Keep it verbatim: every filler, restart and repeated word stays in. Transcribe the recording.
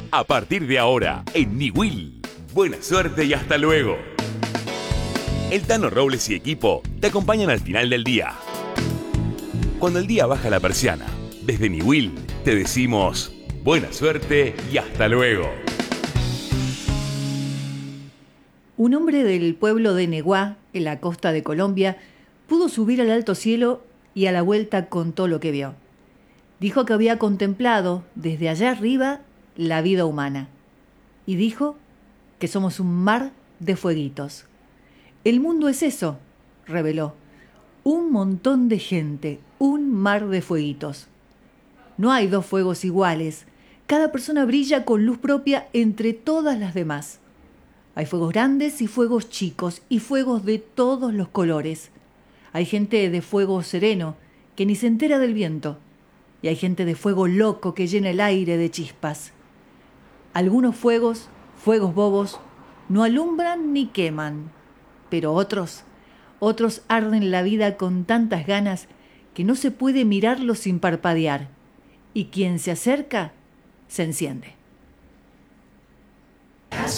A partir de ahora, en Niwil. Buena suerte y hasta luego. El Tano Robles y equipo te acompañan al final del día. Cuando el día baja la persiana, desde Niwil te decimos buena suerte y hasta luego. Un hombre del pueblo de Neguá, en la costa de Colombia, pudo subir al alto cielo y a la vuelta contó lo que vio. Dijo que había contemplado desde allá arriba la vida humana y dijo que somos un mar de fueguitos. El mundo es eso, reveló, un montón de gente, un mar de fueguitos. No hay dos fuegos iguales, cada persona brilla con luz propia entre todas las demás. Hay fuegos grandes y fuegos chicos y fuegos de todos los colores. Hay gente de fuego sereno que ni se entera del viento y hay gente de fuego loco que llena el aire de chispas. Algunos fuegos, fuegos bobos, no alumbran ni queman, pero otros, otros arden la vida con tantas ganas que no se puede mirarlos sin parpadear y quien se acerca se enciende.